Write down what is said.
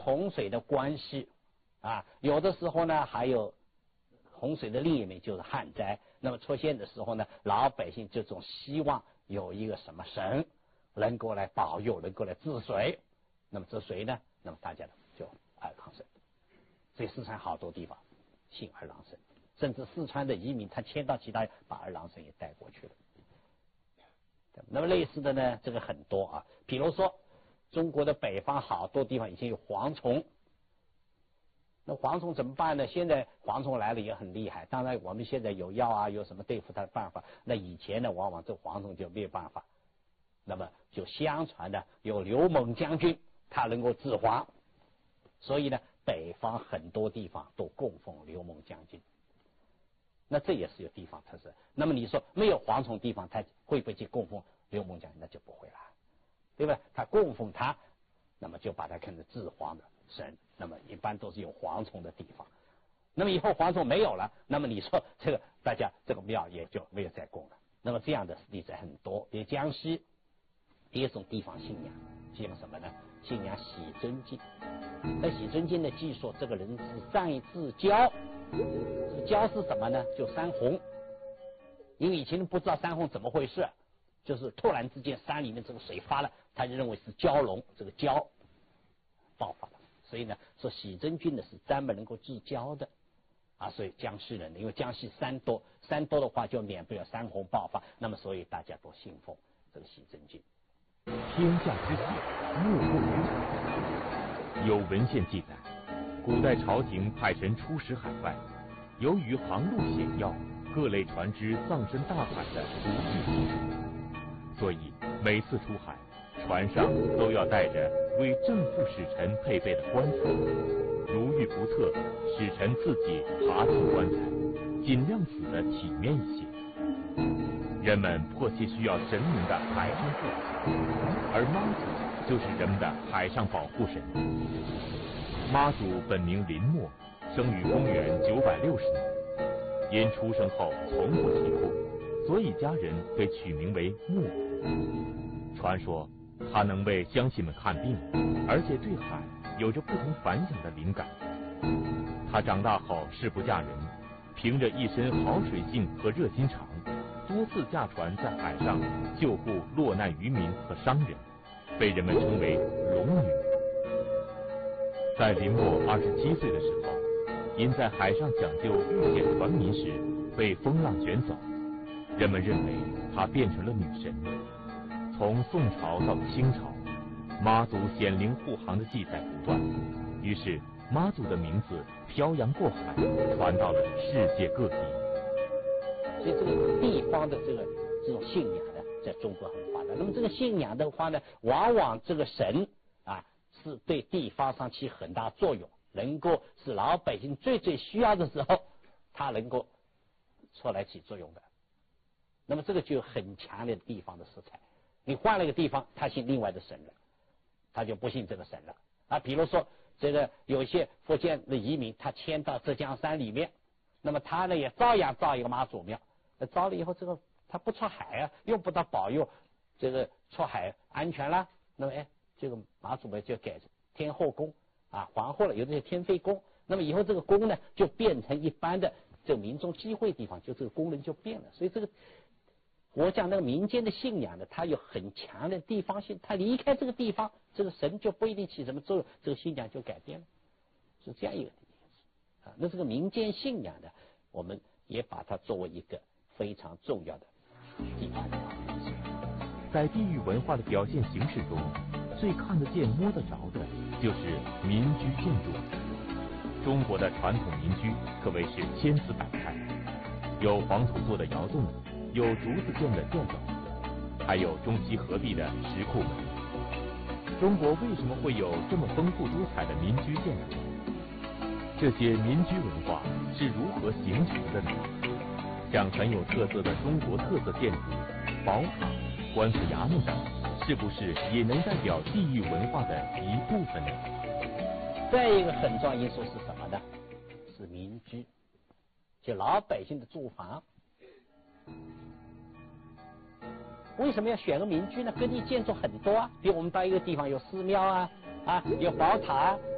洪水的关系啊，有的时候呢还有洪水的另一面就是旱灾。那么出现的时候呢，老百姓就总希望有一个什么神能够来保佑，能够来治水。那么这谁呢？那么大家就二郎神。所以四川好多地方信二郎神，甚至四川的移民他迁到其他，把二郎神也带过去了。那么类似的呢，这个很多啊，比如说中国的北方好多地方以前有蝗虫，那蝗虫怎么办呢？现在蝗虫来了也很厉害，当然我们现在有药啊，有什么对付它的办法。那以前呢，往往这蝗虫就没有办法。那么就相传的有刘猛将军，他能够治蝗，所以呢，北方很多地方都供奉刘猛将军。那这也是有地方特色。那么你说没有蝗虫地方，他会不会去供奉刘猛将军？那就不会了，对吧？他供奉他，那么就把他看成治蝗的神。那么一般都是有蝗虫的地方。那么以后蝗虫没有了，那么你说这个大家这个庙也就没有再供了。那么这样的例子很多。比如江西第一种地方信仰，信仰什么呢？信仰喜真经。在喜真经的记述，这个人是善自交。蛟是什么呢？就山洪。因为以前不知道山洪怎么回事，就是突然之间山里面这个水发了，他就认为是蛟龙，这个蛟爆发了。所以呢，说喜真君呢是专门能够治蛟的啊。所以江西人，因为江西山多，山多的话就免不了山洪爆发，那么所以大家都信奉这个喜真君。 天下之喜，莫过于海。有文献记载，古代朝廷派人出使海外，由于航路险要，各类船只葬身大海的不计其数，所以每次出海，船上都要带着为正副使臣配备的棺材。如遇不测，使臣自己爬进棺材，尽量死得体面一些。人们迫切需要神明的海上护持，而妈祖就是人们的海上保护神。妈祖本名林默，生于公元960年，因出生后从不啼哭，所以家人给取名为默。传说他能为乡亲们看病，而且对海有着不同凡响的灵感。他长大后誓不嫁人，凭着一身好水性和热心肠，多次驾船在海上救护落难渔民和商人，被人们称为龙女。在林默27岁的时候，因在海上抢救遇险船民时被风浪卷走，人们认为她变成了女神。从宋朝到清朝，妈祖显灵护航的记载不断，于是妈祖的名字漂洋过海，传到了世界各地。 所以这个地方的这种信仰呢，在中国很发达。那么这个信仰的话呢，往往这个神啊是对地方上起很大作用，能够使老百姓最需要的时候，他能够出来起作用的。那么这个就有很强烈的地方的色彩。你换了一个地方，他信另外的神了，他就不信这个神了啊。比如说这个有些福建的移民，他迁到浙江山里面，那么他呢也照样造一个妈祖庙。造了以后，这个他不出海啊，用不到保佑这个出海安全了。那么这个妈祖庙就改天后宫啊，皇后了，有的是天妃宫。那么以后这个宫呢，就变成一般的这个民众集会地方，就这个功能就变了。所以这个我讲那个民间的信仰呢，它有很强的地方性，它离开这个地方，这个神就不一定起什么作用，这个信仰就改变了，是这样一个意思啊。那这个民间信仰呢，我们也把它作为一个非常重要的地方文化元素。 在地域文化的表现形式中，最看得见摸得着的就是民居建筑。中国的传统民居可谓是千姿百态，有黄土做的窑洞，有竹子建的吊脚，还有中西合璧的石库门。中国为什么会有这么丰富多彩的民居建筑？这些民居文化是如何形成的呢？像很有特色的中国特色建筑，宝塔、官府衙门等，是不是也能代表地域文化的一部分呢？ 再一个很重要因素是什么呢？是民居，就老百姓的住房。为什么要选个民居呢？各地建筑很多啊，比如我们到一个地方有寺庙啊，有宝塔啊，